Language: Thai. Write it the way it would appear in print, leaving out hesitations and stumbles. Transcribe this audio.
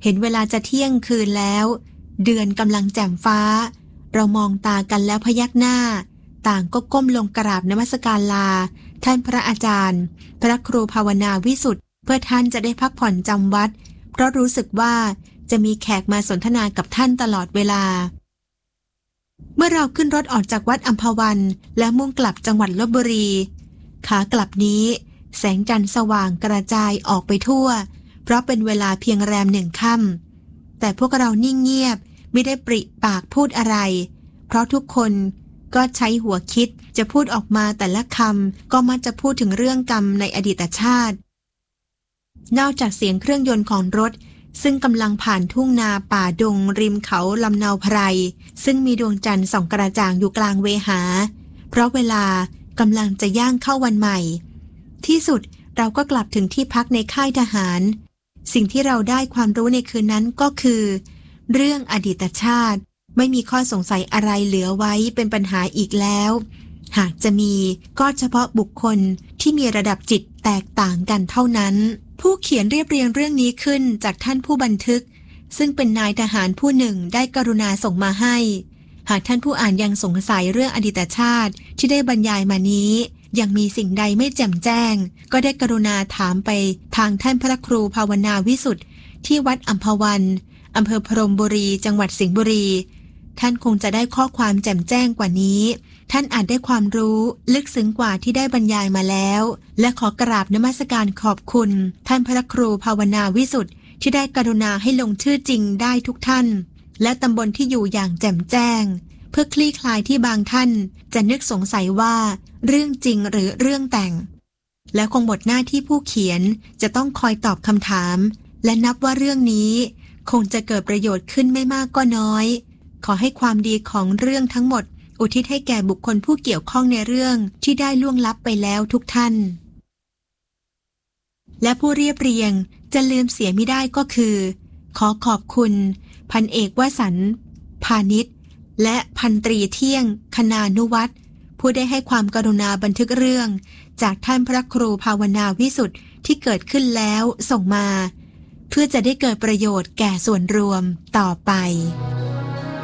เห็นเวลาจะเที่ยงคืนแล้วเดือนกำลังแจ่มฟ้าเรามองตากันแล้วพยักหน้าต่างก็ก้มลงกราบนมัสการลาท่านพระอาจารย์พระครูภาวนาวิสุทธิ์เพื่อท่านจะได้พักผ่อนจำวัดเพราะรู้สึกว่าจะมีแขกมาสนทนากับท่านตลอดเวลาเมื่อเราขึ้นรถออกจากวัดอัมพวันและมุ่งกลับจังหวัดลพบุรีขากลับนี้แสงจันทร์สว่างกระจายออกไปทั่วเพราะเป็นเวลาเพียงแรม1 ค่ำแต่พวกเรานิ่งเงียบไม่ได้ปริปากพูดอะไรเพราะทุกคนก็ใช้หัวคิดจะพูดออกมาแต่ละคำก็มักจะพูดถึงเรื่องกรรมในอดีตชาตินอกจากเสียงเครื่องยนต์ของรถซึ่งกำลังผ่านทุ่งนาป่าดงริมเขาลำเนาไพรซึ่งมีดวงจันทร์ส่องกระจ่างอยู่กลางเวหาเพราะเวลากำลังจะย่างเข้าวันใหม่ที่สุดเราก็กลับถึงที่พักในค่ายทหารสิ่งที่เราได้ความรู้ในคืนนั้นก็คือเรื่องอดีตชาติไม่มีข้อสงสัยอะไรเหลือไว้เป็นปัญหาอีกแล้วหากจะมีก็เฉพาะบุคคลที่มีระดับจิตแตกต่างกันเท่านั้นผู้เขียนเรียบเรียงเรื่องนี้ขึ้นจากท่านผู้บันทึกซึ่งเป็นนายทหารผู้หนึ่งได้กรุณาส่งมาให้หากท่านผู้อ่านยังสงสัยเรื่องอดีตชาติที่ได้บรรยายมานี้ยังมีสิ่งใดไม่แจ่มแจ้งก็ได้กรุณาถามไปทางท่านพระครูภาวนาวิสุทธิ์ที่วัดอัมพวันอำเภอพรหมบุรีจังหวัดสิงห์บุรีท่านคงจะได้ข้อความแจ่มแจ้งกว่านี้ท่านอาจได้ความรู้ลึกซึ้งกว่าที่ได้บรรยายมาแล้วและขอกราบนมัสการขอบคุณท่านพระครูภาวนาวิสุทธิ์ที่ได้กรุณาให้ลงชื่อจริงได้ทุกท่านและตำบลที่อยู่อย่างแจ่มแจ้งเพื่อคลี่คลายที่บางท่านจะนึกสงสัยว่าเรื่องจริงหรือเรื่องแต่งและคงหมดหน้าที่ผู้เขียนจะต้องคอยตอบคำถามและนับว่าเรื่องนี้คงจะเกิดประโยชน์ขึ้นไม่มากก็น้อยขอให้ความดีของเรื่องทั้งหมดอุทิศให้แก่บุคคลผู้เกี่ยวข้องในเรื่องที่ได้ล่วงลับไปแล้วทุกท่านและผู้เรียบเรียงจะลืมเสียไม่ได้ก็คือขอขอบคุณพันเอกวสันต์พานิชและพันตรีเที่ยงคณานุวัฒน์ผู้ได้ให้ความกรุณาบันทึกเรื่องจากท่านพระครูภาวนาวิสุทธิ์ที่เกิดขึ้นแล้วส่งมาเพื่อจะได้เกิดประโยชน์แก่ส่วนรวมต่อไป